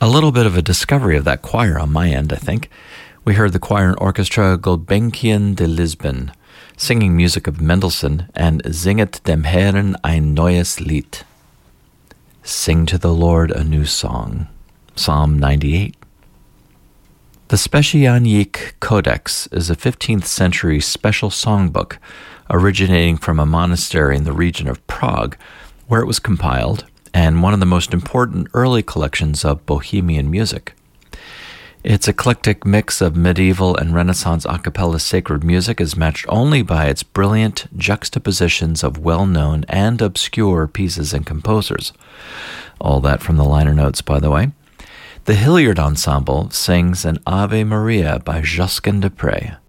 A little bit of a discovery of that choir on my end, I think. We heard the choir and orchestra Gulbenkian de Lisbon, singing music of Mendelssohn and Singet dem Herrn ein neues Lied. Sing to the Lord a new song. Psalm 98. The Specianik Codex is a 15th century special songbook originating from a monastery in the region of Prague, where it was compiled, and one of the most important early collections of Bohemian music. Its eclectic mix of medieval and Renaissance a cappella sacred music is matched only by its brilliant juxtapositions of well-known and obscure pieces and composers. All that from the liner notes, by the way. The Hilliard Ensemble sings an Ave Maria by Josquin des Prez.